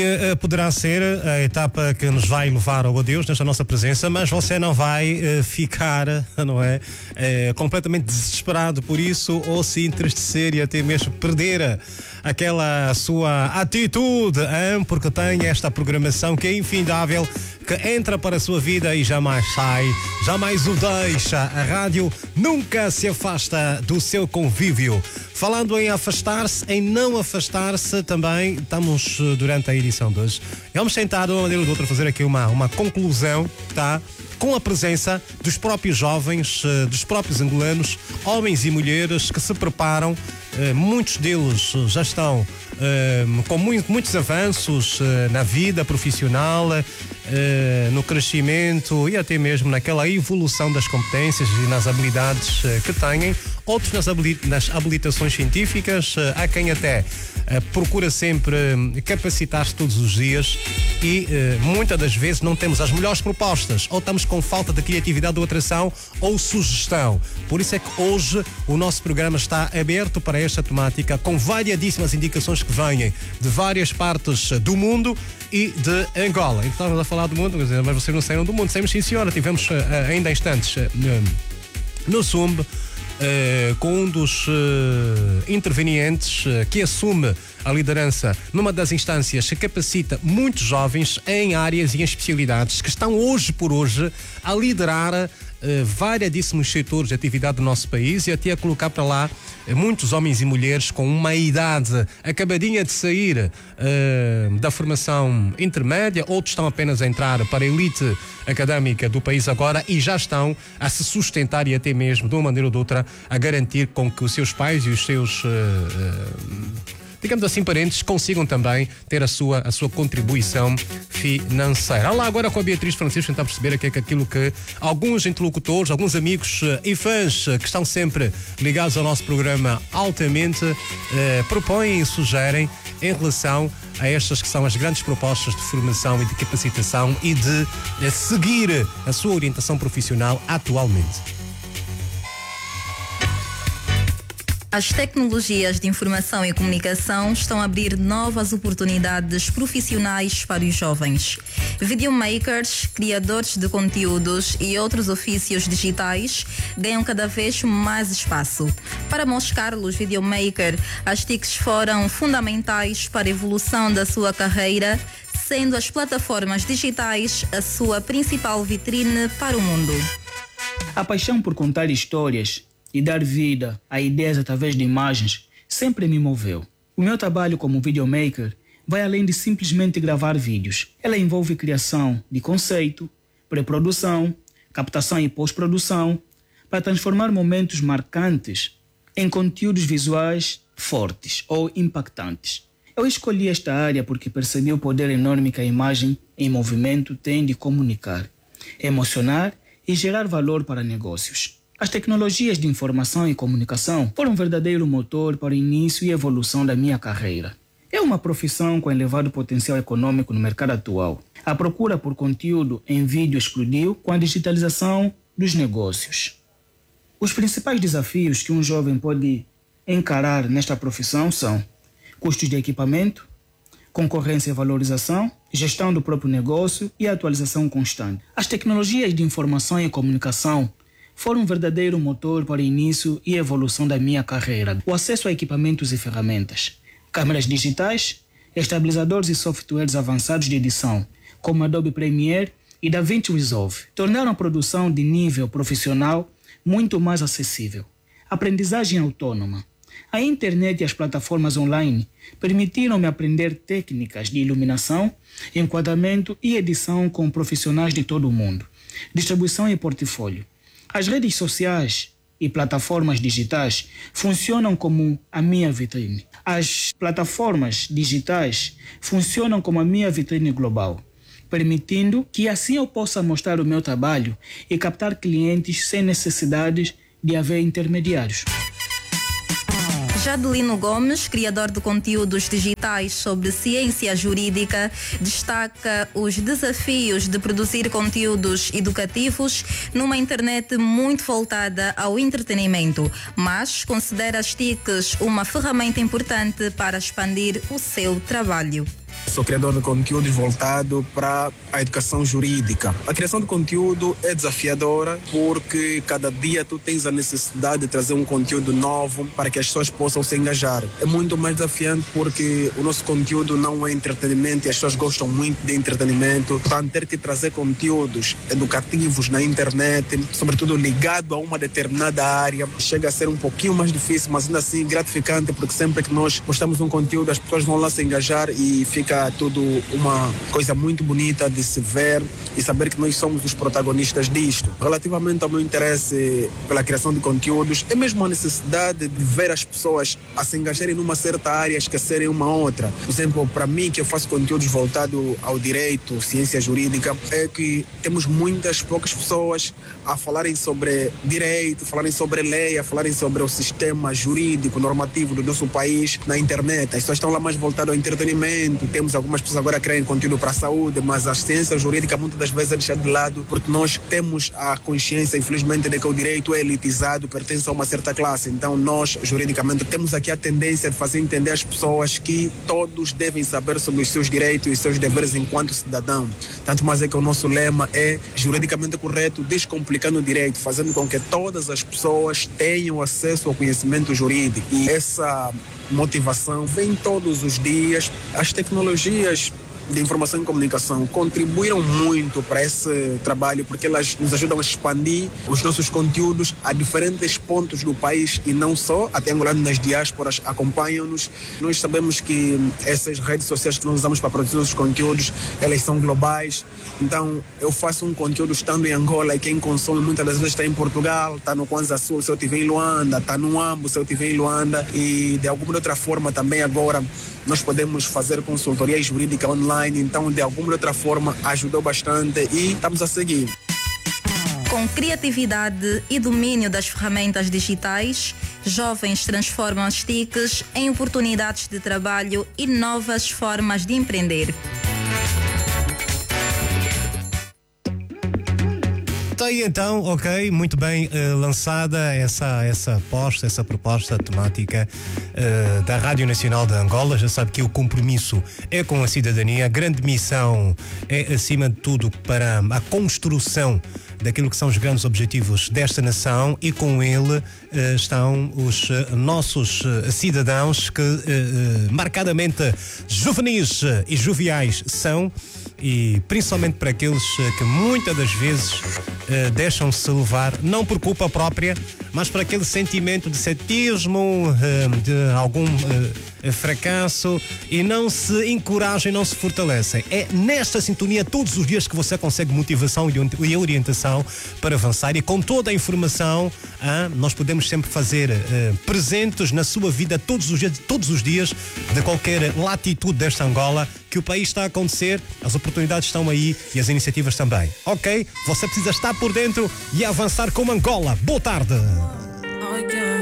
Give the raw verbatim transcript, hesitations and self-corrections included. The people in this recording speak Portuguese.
Uh, poderá ser a etapa que nos vai levar ao adeus nesta nossa presença, mas você não vai uh, ficar, não é, uh, completamente desesperado por isso ou se entristecer e até mesmo perder aquela sua atitude, hein? Porque tem esta programação que é infindável, que entra para a sua vida e jamais sai, jamais o deixa. A rádio nunca se afasta do seu convívio. Falando em afastar-se, em não afastar-se, também estamos durante a edição de hoje. Vamos tentar, de uma maneira ou de outra, fazer aqui uma, uma conclusão, tá? Com a presença dos próprios jovens, dos próprios angolanos, homens e mulheres que se preparam. Muitos deles já estão com muito, muitos avanços na vida profissional, no crescimento e até mesmo naquela evolução das competências e nas habilidades que têm. Outros nas, habilita- nas habilitações científicas, há quem até procura sempre capacitar-se todos os dias e muitas das vezes não temos as melhores propostas, ou estamos com falta de criatividade ou atração ou sugestão. Por isso é que hoje o nosso programa está aberto para esta temática, com variadíssimas indicações que vêm de várias partes do mundo e de Angola. Então, estamos a falar do mundo, mas vocês não saíram do mundo. Saímos, sim, senhora. Tivemos ainda há instantes no Zumb Uh, com um dos uh, intervenientes uh, que assume a liderança numa das instâncias que capacita muitos jovens em áreas e em especialidades que estão hoje por hoje a liderar uh, variadíssimos setores de atividade do nosso país e até a colocar para lá uh, muitos homens e mulheres com uma idade acabadinha de sair uh, da formação intermédia, outros estão apenas a entrar para a elite académica do país agora e já estão a se sustentar e até mesmo, de uma maneira ou de outra, a garantir com que os seus pais e os seus, uh, uh, digamos assim, parentes consigam também ter a sua, a sua contribuição financeira. Lá agora com a Beatriz Francisco tentar perceber aqui, aquilo que alguns interlocutores, alguns amigos uh, e fãs uh, que estão sempre ligados ao nosso programa altamente uh, propõem e sugerem em relação a estas que são as grandes propostas de formação e de capacitação e de, de seguir a sua orientação profissional atualmente. As tecnologias de informação e comunicação estão a abrir novas oportunidades profissionais para os jovens. Videomakers, criadores de conteúdos e outros ofícios digitais ganham cada vez mais espaço. Para Mons Carlos, videomaker, as T I Cs foram fundamentais para a evolução da sua carreira, sendo as plataformas digitais a sua principal vitrine para o mundo. A paixão por contar histórias e dar vida a ideias através de imagens sempre me moveu. O meu trabalho como videomaker vai além de simplesmente gravar vídeos. Ela envolve criação de conceito, pré-produção, captação e pós-produção, para transformar momentos marcantes em conteúdos visuais fortes ou impactantes. Eu escolhi esta área porque percebi o poder enorme que a imagem em movimento tem de comunicar, emocionar e gerar valor para negócios. As tecnologias de informação e comunicação foram um verdadeiro motor para o início e evolução da minha carreira. É uma profissão com elevado potencial econômico no mercado atual. A procura por conteúdo em vídeo explodiu com a digitalização dos negócios. Os principais desafios que um jovem pode encarar nesta profissão são custos de equipamento, concorrência e valorização, gestão do próprio negócio e atualização constante. As tecnologias de informação e comunicação foram um verdadeiro motor para o início e evolução da minha carreira. O acesso a equipamentos e ferramentas, câmeras digitais, estabilizadores e softwares avançados de edição, como Adobe Premiere e DaVinci Resolve, tornaram a produção de nível profissional muito mais acessível. Aprendizagem autônoma. A internet e as plataformas online permitiram-me aprender técnicas de iluminação, enquadramento e edição com profissionais de todo o mundo. Distribuição e portfólio. As redes sociais e plataformas digitais funcionam como a minha vitrine. As plataformas digitais funcionam como a minha vitrine global, permitindo que assim eu possa mostrar o meu trabalho e captar clientes sem necessidade de haver intermediários. Jadelino Gomes, criador de conteúdos digitais sobre ciência jurídica, destaca os desafios de produzir conteúdos educativos numa internet muito voltada ao entretenimento, mas considera as T I Cs uma ferramenta importante para expandir o seu trabalho. Sou criador de conteúdo voltado para a educação jurídica. A criação de conteúdo é desafiadora porque cada dia tu tens a necessidade de trazer um conteúdo novo para que as pessoas possam se engajar. É muito mais desafiante porque o nosso conteúdo não é entretenimento e as pessoas gostam muito de entretenimento. Portanto, ter que trazer conteúdos educativos na internet, sobretudo ligado a uma determinada área, chega a ser um pouquinho mais difícil, mas ainda assim gratificante, porque sempre que nós postamos um conteúdo, as pessoas vão lá se engajar e fica tudo uma coisa muito bonita de se ver e saber que nós somos os protagonistas disto. Relativamente ao meu interesse pela criação de conteúdos, é mesmo a necessidade de ver as pessoas a se engajarem numa certa área e esquecerem uma outra. Por exemplo, para mim, que eu faço conteúdos voltados ao direito, ciência jurídica, é que temos muitas poucas pessoas a falarem sobre direito, falarem sobre lei, a falarem sobre o sistema jurídico, normativo do nosso país na internet. As pessoas estão lá mais voltadas ao entretenimento, temos algumas pessoas agora a criarem conteúdo para a saúde, mas a ciência jurídica muitas das vezes é deixada de lado porque nós temos a consciência, infelizmente, de que o direito é elitizado, pertence a uma certa classe. Então nós, juridicamente, temos aqui a tendência de fazer entender às pessoas que todos devem saber sobre os seus direitos e os seus deveres enquanto cidadão. Tanto mais é que o nosso lema é juridicamente correto, descomplicando o direito, fazendo com que todas as pessoas tenham acesso ao conhecimento jurídico. E essa motivação vem todos os dias. As tecnologias de informação e comunicação contribuíram muito para esse trabalho porque elas nos ajudam a expandir os nossos conteúdos a diferentes pontos do país e não só, até angolanos nas diásporas acompanham-nos. Nós sabemos que essas redes sociais que nós usamos para produzir os conteúdos, elas são globais. Então, eu faço um conteúdo estando em Angola e quem consome muitas das vezes está em Portugal, está no Kwanza Sul se eu estiver em Luanda, está no Ambo se eu estiver em Luanda e de alguma outra forma também agora nós podemos fazer consultoria jurídica online, então de alguma outra forma ajudou bastante e estamos a seguir. Com criatividade e domínio das ferramentas digitais, jovens transformam as T I Cs em oportunidades de trabalho e novas formas de empreender. E então, ok, muito bem uh, lançada essa, essa posta, essa proposta temática uh, da Rádio Nacional de Angola. Já sabe que o compromisso é com a cidadania, a grande missão é, acima de tudo, para a construção daquilo que são os grandes objetivos desta nação e com ele uh, estão os uh, nossos uh, cidadãos que uh, uh, marcadamente juvenis uh, e joviais são, e principalmente para aqueles uh, que muitas das vezes uh, deixam-se levar, não por culpa própria, mas por aquele sentimento de cetismo, uh, de algum uh, fracasso, e não se encorajam e não se fortalecem. É nesta sintonia todos os dias que você consegue motivação e orientação para avançar, e com toda a informação ah, nós podemos sempre fazer uh, presentes na sua vida todos os dias, todos os dias, de qualquer latitude desta Angola, que o país está a acontecer, as oportunidades estão aí e as iniciativas também. Ok? Você precisa estar por dentro e avançar como Angola. Boa tarde!